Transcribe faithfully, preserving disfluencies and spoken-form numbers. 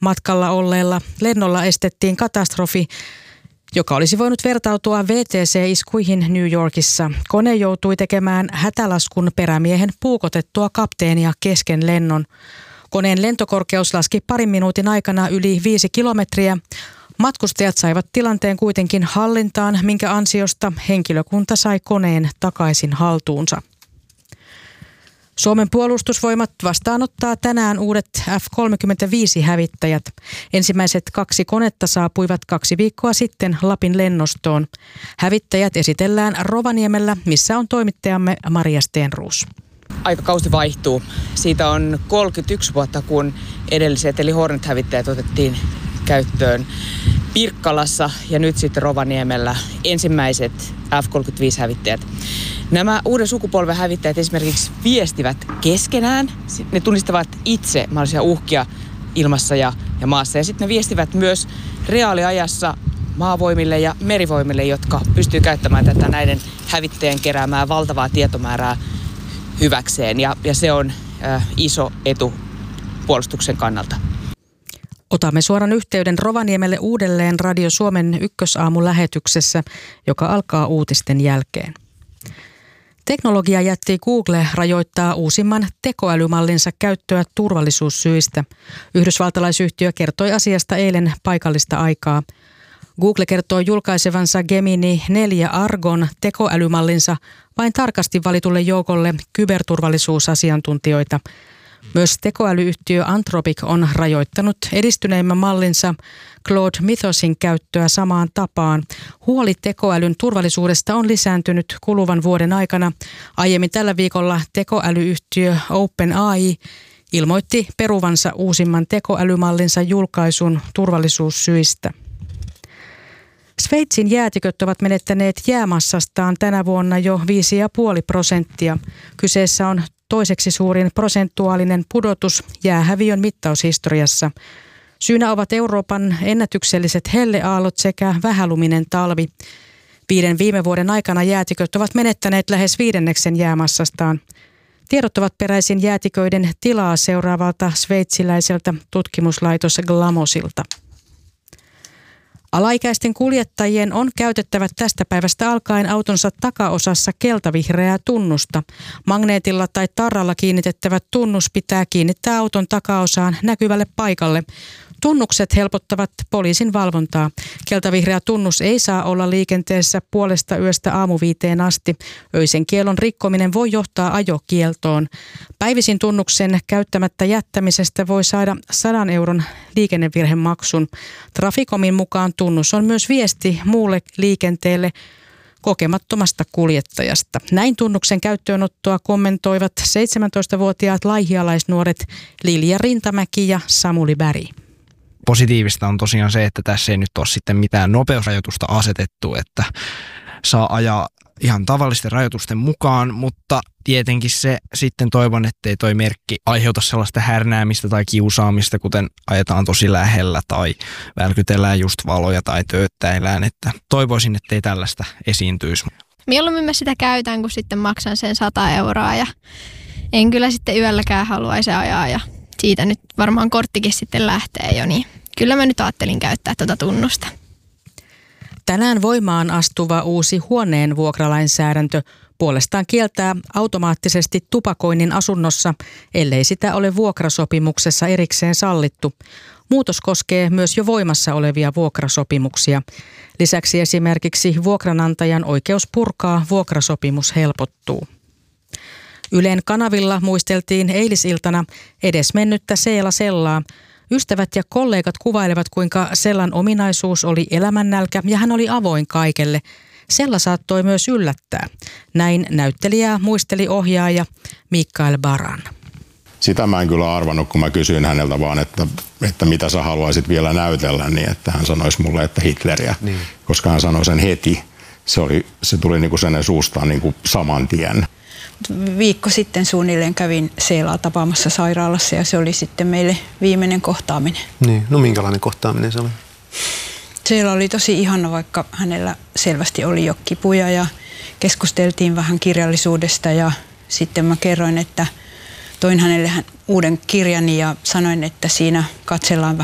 matkalla olleella lennolla estettiin katastrofi, joka olisi voinut vertautua V T C-iskuihin New Yorkissa. Kone joutui tekemään hätälaskun perämiehen puukotettua kapteenia kesken lennon. Koneen lentokorkeus laski parin minuutin aikana yli viisi kilometriä. Matkustajat saivat tilanteen kuitenkin hallintaan, minkä ansiosta henkilökunta sai koneen takaisin haltuunsa. Suomen puolustusvoimat vastaanottaa tänään uudet F kolmekymmentäviisi-hävittäjät. Ensimmäiset kaksi konetta saapuivat kaksi viikkoa sitten Lapin lennostoon. Hävittäjät esitellään Rovaniemellä, missä on toimittajamme Maria Stenroos. Aikakausi vaihtuu. Siitä on kolmekymmentäyksi vuotta, kun edelliset eli Hornet-hävittäjät otettiin käyttöön Pirkkalassa ja nyt sitten Rovaniemellä ensimmäiset F kolmekymmentäviisi-hävittäjät. Nämä uuden sukupolven hävittäjät esimerkiksi viestivät keskenään. Ne tunnistavat itse mahdollisia uhkia ilmassa ja, ja maassa. Ja sitten ne viestivät myös reaaliajassa maavoimille ja merivoimille, jotka pystyy käyttämään tätä näiden hävittäjien keräämää valtavaa tietomäärää hyväkseen. Ja, ja se on äh, iso etu puolustuksen kannalta. Otamme suoran yhteyden Rovaniemelle uudelleen Radio Suomen ykkösaamun lähetyksessä, joka alkaa uutisten jälkeen. Teknologiajätti Google rajoittaa uusimman tekoälymallinsa käyttöä turvallisuussyistä. Yhdysvaltalaisyhtiö kertoi asiasta eilen paikallista aikaa. Google kertoo julkaisevansa Gemini neljä Argon tekoälymallinsa vain tarkasti valitulle joukolle kyberturvallisuusasiantuntijoita. Myös tekoälyyhtiö Anthropic on rajoittanut edistyneimmän mallinsa Claude Mythosin käyttöä samaan tapaan. Huoli tekoälyn turvallisuudesta on lisääntynyt kuluvan vuoden aikana. Aiemmin tällä viikolla tekoälyyhtiö OpenAI ilmoitti peruvansa uusimman tekoälymallinsa julkaisun turvallisuussyistä. Sveitsin jäätiköt ovat menettäneet jäämassastaan tänä vuonna jo viisi pilkku viisi prosenttia. Kyseessä on toiseksi suurin prosentuaalinen pudotus jäähäviön mittaushistoriassa. Syynä ovat Euroopan ennätykselliset helleaallot sekä vähäluminen talvi. Viiden viime vuoden aikana jäätiköt ovat menettäneet lähes viidenneksen jäämassastaan. Tiedot ovat peräisin jäätiköiden tilaa seuraavalta sveitsiläiseltä tutkimuslaitos Glamosilta. Alaikäisten kuljettajien on käytettävä tästä päivästä alkaen autonsa takaosassa keltavihreää tunnusta. Magneetilla tai tarralla kiinnitettävä tunnus pitää kiinnittää auton takaosaan näkyvälle paikalle. Tunnukset helpottavat poliisin valvontaa. Keltavihreä tunnus ei saa olla liikenteessä puolesta yöstä aamuviiteen asti. Öisen kiellon rikkominen voi johtaa ajokieltoon. Päivisin tunnuksen käyttämättä jättämisestä voi saada sadan euron liikennevirhemaksun. Traficomin mukaan tunnus on myös viesti muulle liikenteelle kokemattomasta kuljettajasta. Näin tunnuksen käyttöönottoa kommentoivat seitsemäntoistavuotiaat laihialaisnuoret Lilja Rintamäki ja Samuli Berg. Positiivista on tosiaan se, että tässä ei nyt ole sitten mitään nopeusrajoitusta asetettu, että saa ajaa ihan tavallisten rajoitusten mukaan, mutta tietenkin se sitten toivon, ettei toi merkki aiheuta sellaista härnäämistä tai kiusaamista, kuten ajetaan tosi lähellä tai välkytellään just valoja tai tööttäillään, että toivoisin, ettei tällaista esiintyisi. Mieluummin mä sitä käytän, kun sitten maksan sen sata euroa ja en kyllä sitten yölläkään haluaisi ajaa ja siitä nyt varmaan korttikin sitten lähtee jo, niin kyllä mä nyt ajattelin käyttää tuota tunnusta. Tänään voimaan astuva uusi huoneen vuokralainsäädäntö puolestaan kieltää automaattisesti tupakoinnin asunnossa, ellei sitä ole vuokrasopimuksessa erikseen sallittu. Muutos koskee myös jo voimassa olevia vuokrasopimuksia. Lisäksi esimerkiksi vuokranantajan oikeus purkaa vuokrasopimus helpottuu. Ylen kanavilla muisteltiin eilisiltana edesmennyttä Seela Sellaa. Ystävät ja kollegat kuvailevat, kuinka Sellan ominaisuus oli elämännälkä ja hän oli avoin kaikelle. Sella saattoi myös yllättää. Näin näyttelijää muisteli ohjaaja Mikael Baran. Sitä mä en kyllä arvannut, kun mä kysyin häneltä vaan, että, että mitä sä haluaisit vielä näytellä, niin että hän sanoisi mulle, että Hitleriä, niin. Koska hän sanoi sen heti. Se, oli, se tuli niin kuin sen suustaan niin kuin saman tien. Viikko sitten suunnilleen kävin Seelaa tapaamassa sairaalassa ja se oli sitten meille viimeinen kohtaaminen. Niin, no minkälainen kohtaaminen se oli? Seela oli tosi ihana, vaikka hänellä selvästi oli jo kipuja ja keskusteltiin vähän kirjallisuudesta ja sitten mä kerroin, että toin hänelle uuden kirjani ja sanoin, että siinä katsellaan vähän